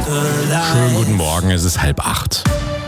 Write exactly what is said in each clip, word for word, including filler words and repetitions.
Schönen guten Morgen, es ist halb acht.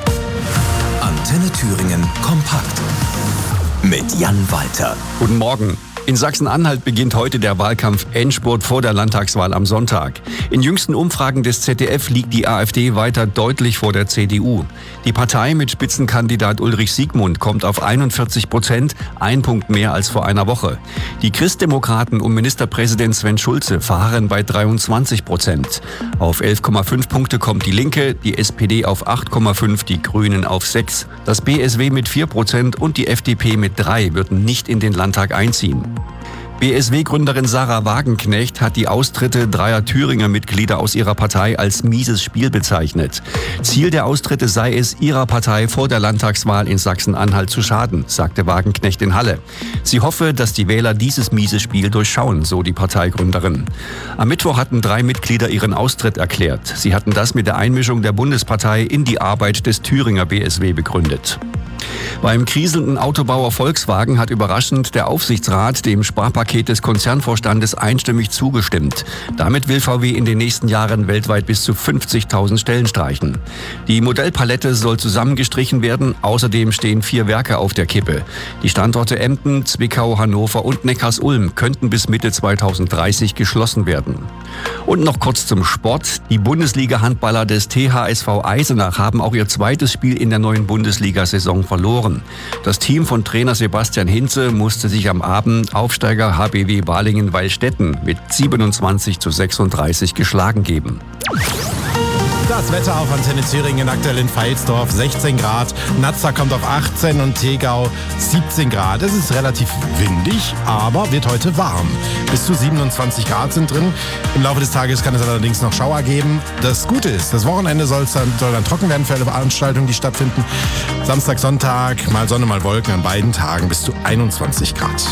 Antenne Thüringen kompakt mit Jan Walter. Guten Morgen. In Sachsen-Anhalt beginnt heute der Wahlkampf-Endspurt vor der Landtagswahl am Sonntag. In jüngsten Umfragen des Z D F liegt die AfD weiter deutlich vor der C D U. Die Partei mit Spitzenkandidat Ulrich Siegmund kommt auf einundvierzig Prozent, ein Punkt mehr als vor einer Woche. Die Christdemokraten um Ministerpräsident Sven Schulze fahren bei dreiundzwanzig Prozent. Auf elf Komma fünf Punkte kommt die Linke, die S P D auf acht Komma fünf, die Grünen auf sechs. Das B S W mit vier Prozent und die F D P mit drei würden nicht in den Landtag einziehen. B S W-Gründerin Sarah Wagenknecht hat die Austritte dreier Thüringer Mitglieder aus ihrer Partei als mieses Spiel bezeichnet. Ziel der Austritte sei es, ihrer Partei vor der Landtagswahl in Sachsen-Anhalt zu schaden, sagte Wagenknecht in Halle. Sie hoffe, dass die Wähler dieses miese Spiel durchschauen, so die Parteigründerin. Am Mittwoch hatten drei Mitglieder ihren Austritt erklärt. Sie hatten das mit der Einmischung der Bundespartei in die Arbeit des Thüringer B S W begründet. Beim kriselnden Autobauer Volkswagen hat überraschend der Aufsichtsrat dem Sparpaket des Konzernvorstandes einstimmig zugestimmt. Damit will V W in den nächsten Jahren weltweit bis zu fünfzigtausend Stellen streichen. Die Modellpalette soll zusammengestrichen werden. Außerdem stehen vier Werke auf der Kippe. Die Standorte Emden, Zwickau, Hannover und Neckarsulm könnten bis Mitte zweitausenddreißig geschlossen werden. Und noch kurz zum Sport. Die Bundesliga-Handballer des T H S V Eisenach haben auch ihr zweites Spiel in der neuen Bundesliga-Saison verloren. Das Team von Trainer Sebastian Hinze musste sich am Abend Aufsteiger H B W Balingen-Weilstetten mit siebenundzwanzig zu sechsunddreißig geschlagen geben. Das Wetter auf Antenne Thüringen, aktuell in Veitsdorf sechzehn Grad, Nazza kommt auf achtzehn und Tegau siebzehn Grad. Es ist relativ windig, aber wird heute warm. Bis zu siebenundzwanzig Grad sind drin. Im Laufe des Tages kann es allerdings noch Schauer geben. Das Gute ist, das Wochenende soll dann, soll dann trocken werden für alle Veranstaltungen, die stattfinden. Samstag, Sonntag, mal Sonne, mal Wolken, an beiden Tagen bis zu einundzwanzig Grad.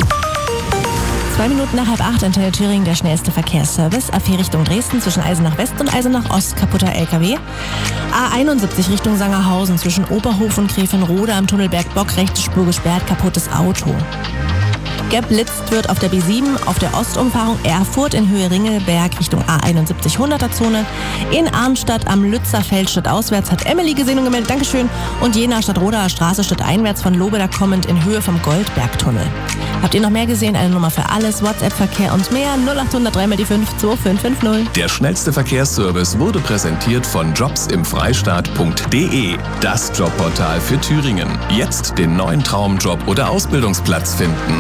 Zwei Minuten nach halb acht, Antenne Thüringen, der schnellste Verkehrsservice. A vier Richtung Dresden zwischen Eisenach West und Eisenach Ost, kaputter L K W. A einundsiebzig Richtung Sangerhausen zwischen Oberhof und Gräfenrode am Tunnelberg Bock, rechte Spur gesperrt, kaputtes Auto. Geblitzt wird auf der B sieben, auf der Ostumfahrung Erfurt in Höhe Ringelberg Richtung A einundsiebzig hunderter Zone. In Arnstadt am Lützerfeld stadtauswärts hat Emily gesehen und gemeldet, Dankeschön. Und Jena Stadtrodaer Straße stadteinwärts von Lobeda kommend in Höhe vom Goldbergtunnel. Habt ihr noch mehr gesehen? Eine Nummer für alles, WhatsApp-Verkehr und mehr. null acht null drei mal die fünf zwei fünf fünf null. Der schnellste Verkehrsservice wurde präsentiert von jobsimfreistaat punkt de. Das Jobportal für Thüringen. Jetzt den neuen Traumjob oder Ausbildungsplatz finden.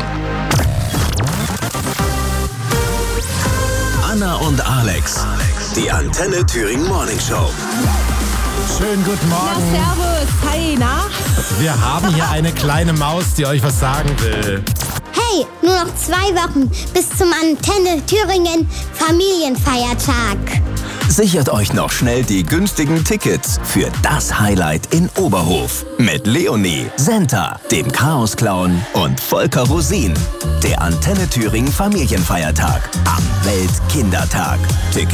Anna und Alex, die Antenne Thüringen Morning Show. Schönen guten Morgen. Na, servus. Hi, na? Wir haben hier eine kleine Maus, die euch was sagen will. Hey, nur noch zwei Wochen bis zum Antenne Thüringen Familienfeiertag. Sichert euch noch schnell die günstigen Tickets für das Highlight in Oberhof mit Leonie, Senta, dem Chaos-Clown und Volker Rosin. Der Antenne Thüringen Familienfeiertag am Weltkindertag. Tickets